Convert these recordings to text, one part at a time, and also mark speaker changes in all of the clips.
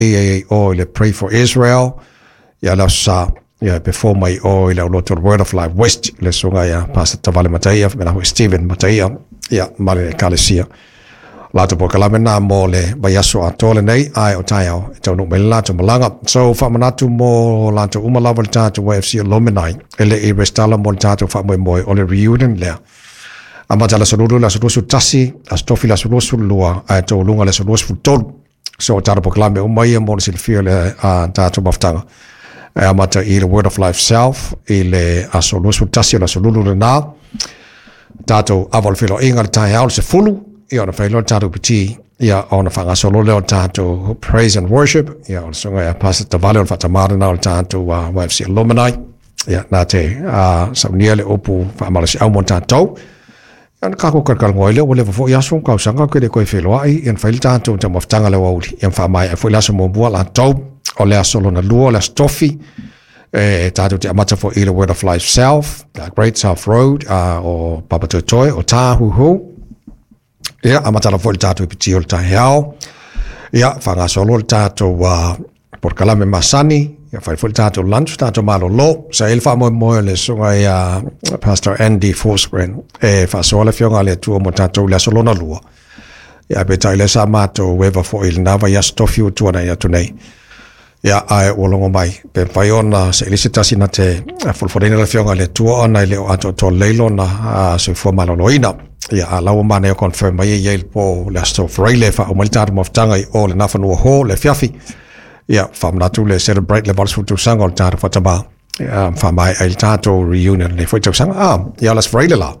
Speaker 1: o le pray for Israel ya la sa ya before my o le lot Word of Life West le sunga ya Pastor Tavale Mataia me la Steven Mataia ya male kalesia la to pokala mena mo le bayaso atole nei ai o taio to no mela to malanga so fa manatu mo la to umala volta to WFC alumni ele e restala monta to fa mo o le reunion le amata la solo la solo su tasi astofi la solo su lua ai to lunga la solo su tol so tara pokala me o mai mo le silfio le a tato baftanga amata i le Word of Life Self ile a solo su tasi la solo le na tato avol filo ingal tai al se fulu ia ona failo tato piti ia ona fanga solo le tato praise and worship ia ona songa ia Pastor Tavale on fatamara na tato YFC alumni ia na te sa niele opu fa malasi au mon tato ana kako karkal ngoi le ole fo ia son ka sanga ke de ko felo ai en fail tato te maftanga le wauli en fa mai fo la so mo bua la tau ole solo na luo la stofi tato te amata for the Word of Life Self Great South Road o Papatotoi o Tahuhu ia amata la fo tato piti o tahao ia fanga solo tato por kalame masani ia fai fo tato lunch tato malo lo sa el fa mo le songa ia Pastor Andy Forsgren fa solo fionga le tu mo tato la solo na luo ia beta ile sa mato weva fo il nava ia stofi tu na ia tunei ia ai o longo mai pe fai ona se elisitasi na te fulfodena le fionga le tu ona le ato to leilo na se fo malo loina ia ala o mane confirm mai ia il po la sto freile fa o maltar mo ftanga I o le nafa no ho le fiafi ia fam na tu le celebrate le balsu tu sanga o tar fa taba fa mai il tato reunion le foi tu sanga ia las freile la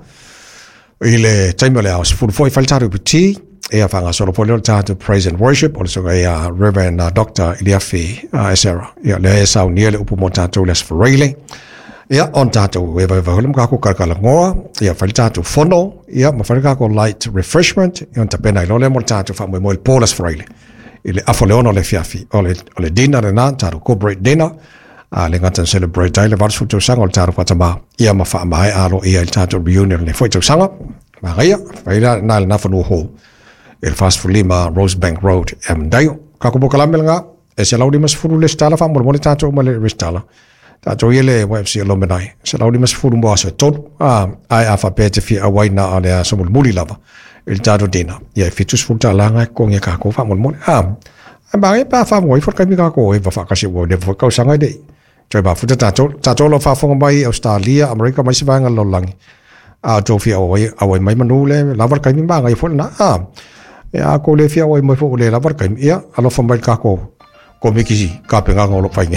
Speaker 1: ile time le aus fu foi faltaro piti ia fanga solo po le tato praise and worship also ia Reverend Dr. Iliafi Esera ia le sa uniele upu mo tato les freile ia on tato eva holum ka ko kalkala ngoa ia faltato fono ia ma falka ko light refreshment ia ta pena lo le mo tato fa mo il polas freile ile afoleono le fiafi ole dinner na tato corporate dinner le ngata celebrate ile varsu to sanga tato fatama ia ma fa mai alo ia il tato reunion le foi to sanga ma ia faila na na fonu ho il fast for Lima Rosebank Road dayo ka ko bokala melnga e se laudi mas furu le stala fa mo tato mo le restala tato ile YFC alumni se laudi mas furu mo se tot ai afa pete fi awai na ale somul muli lava il tato dina ia fitus futa langa ko nge ka ko fa mo ba e pa fa mo for ka mi ka ko e fa ka se wo de fa ka sanga de toi ba futa tato lo fa fo mai Australia America mai se va ngalo langi to fi awai mai manule lavar ka mi ba ngai fo na ya ko le fi awai mai fo le lavar ka mi ia alo fa mai ka ko komikisi kapenga ngolo painge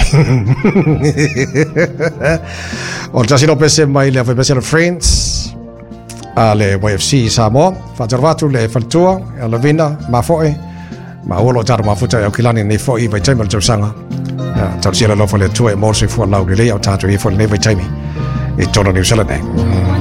Speaker 1: on tasi no pese mai le foi pese friends ale YFC Samoa fatarvatu le faltua ala vina ma foi ma olo tar ma futa ya kilani ni foi vai time le sanga tar sila lo fo le tu e mo se fo la le ya tatu e fo le vai time e tono New Zealand